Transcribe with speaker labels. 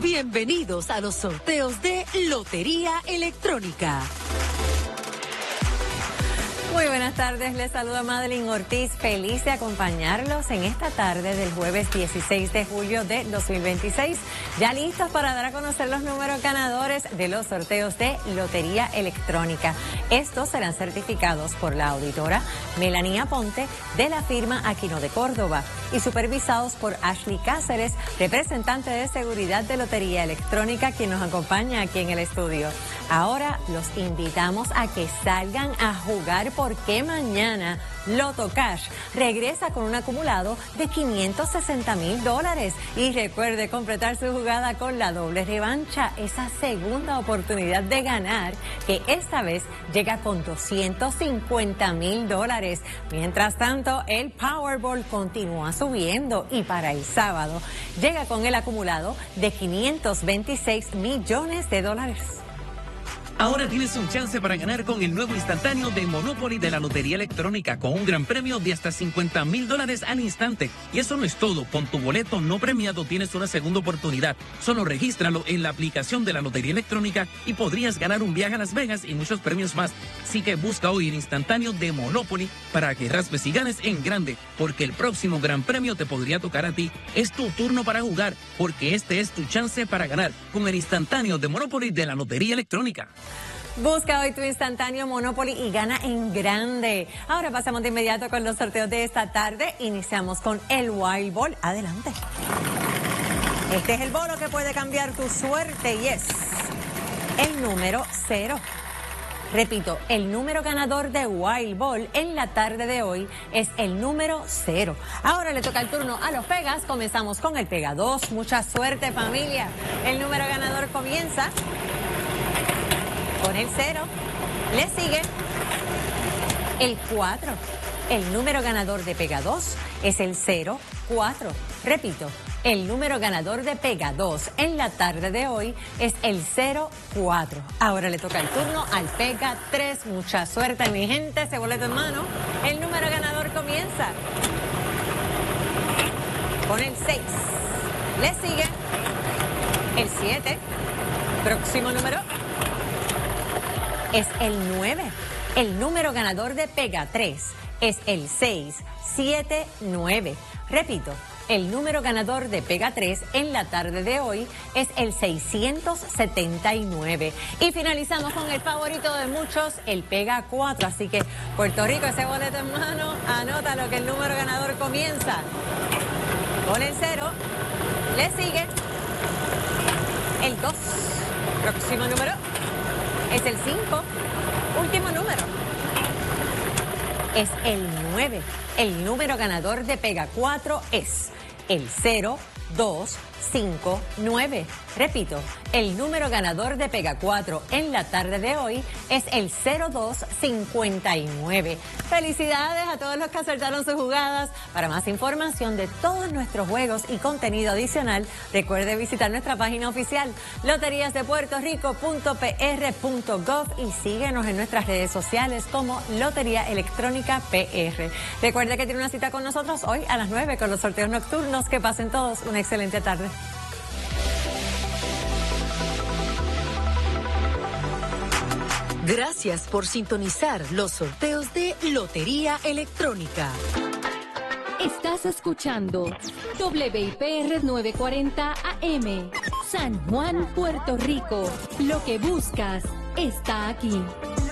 Speaker 1: Bienvenidos a los sorteos de Lotería Electrónica.
Speaker 2: Muy buenas tardes, les saluda Madeline Ortiz, feliz de acompañarlos en esta tarde del jueves 16 de julio de 2026. Ya listos para dar a conocer los números ganadores de los sorteos de Lotería Electrónica. Estos serán certificados por la auditora Melanie Aponte de la firma Aquino de Córdoba y supervisados por Ashley Cáceres, representante de seguridad de Lotería Electrónica, quien nos acompaña aquí en el estudio. Ahora los invitamos a que salgan a jugar porque mañana Loto Cash regresa con un acumulado de $560,000 y recuerde completar su jugada con la doble revancha, esa segunda oportunidad de ganar que esta vez llega con $250,000. Mientras tanto, el Powerball continúa subiendo y para el sábado llega con el acumulado de $526 millones.
Speaker 3: Ahora tienes un chance para ganar con el nuevo instantáneo de Monopoly de la Lotería Electrónica con un gran premio de hasta $50,000 al instante. Y eso no es todo. Con tu boleto no premiado tienes una segunda oportunidad. Solo regístralo en la aplicación de la Lotería Electrónica y podrías ganar un viaje a Las Vegas y muchos premios más. Así que busca hoy el instantáneo de Monopoly para que raspes y ganes en grande, porque el próximo gran premio te podría tocar a ti. Es tu turno para jugar, porque este es tu chance para ganar con el instantáneo de Monopoly de la Lotería Electrónica.
Speaker 2: Busca hoy tu instantáneo Monopoly y gana en grande. Ahora pasamos de inmediato con los sorteos de esta tarde. Iniciamos con el Wild Ball. Adelante. Este es el bolo que puede cambiar tu suerte y es el número 0. Repito, el número ganador de Wild Ball en la tarde de hoy es el número 0. Ahora le toca el turno a los Pegas. Comenzamos con el Pega 2. Mucha suerte, familia. El número ganador comienza con el 0, le sigue el 4. El número ganador de Pega 2 es el 04. Repito, el número ganador de Pega 2 en la tarde de hoy es el 04. Ahora le toca el turno al Pega 3. Mucha suerte, mi gente, ese boleto en mano. El número ganador comienza con el 6. Le sigue el 7. Próximo número es el 9. El número ganador de Pega 3 es el 679. Repito, el número ganador de Pega 3 en la tarde de hoy es el 679. Y finalizamos con el favorito de muchos, el Pega 4. Así que, Puerto Rico, ese boleto en mano, anótalo que el número ganador comienza con el 0. Le sigue el 2. Próximo número es el 5. Último número es el 9. El número ganador de Pega 4 es el 0259. Repito, el número ganador de Pega 4 en la tarde de hoy es el 0259. Felicidades a todos los que acertaron sus jugadas. Para más información de todos nuestros juegos y contenido adicional, recuerde visitar nuestra página oficial loteriasdepuertorico.pr.gov y síguenos en nuestras redes sociales como Lotería Electrónica PR. Recuerde que tiene una cita con nosotros hoy a las 9 con los sorteos nocturnos. Que pasen todos una excelente tarde.
Speaker 1: Gracias por sintonizar los sorteos de Lotería Electrónica.
Speaker 4: Estás escuchando WIPR 940 AM, San Juan, Puerto Rico. Lo que buscas está aquí.